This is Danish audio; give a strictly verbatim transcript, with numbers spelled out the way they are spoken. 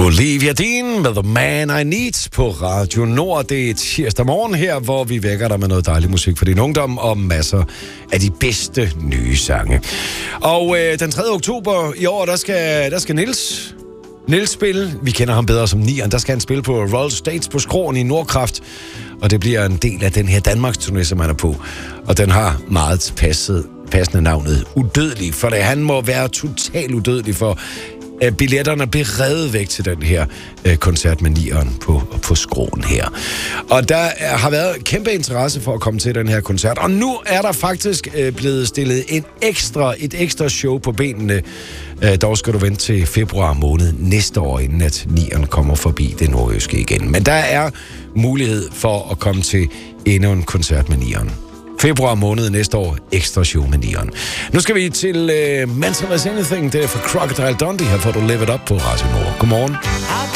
Olivia Dean med The Man I Need på Radio Nord. Det er tirsdag morgen her, hvor vi vækker dig med noget dejlig musik for din ungdom og masser af de bedste nye sange. Og øh, den tredje oktober i år, der skal, der skal Niels... Niels spille. Vi kender ham bedre som Nieren. Der skal han spille på Royal States på Skråen i Nordkraft. Og det bliver en del af den her Danmarks turné, som han er på. Og den har meget passet, passende navnet Udødelig. For det, han må være totalt udødelig for... Billetterne blev revet væk til den her øh, koncert med Nieren på, på Skråen her. Og der er, har været kæmpe interesse for at komme til den her koncert. Og nu er der faktisk øh, blevet stillet en ekstra, et ekstra show på benene. Øh, dog skal du vente til februar måned næste år, inden at Nieren kommer forbi det nordjyske igen. Men der er mulighed for at komme til endnu en koncert med Nieren. Februar måned næste år, ekstra show med Nieren. Nu skal vi til uh, Mental as Anything, det er for Crocodile Dundee, her får du Live It Up på Radio Nord. Godmorgen.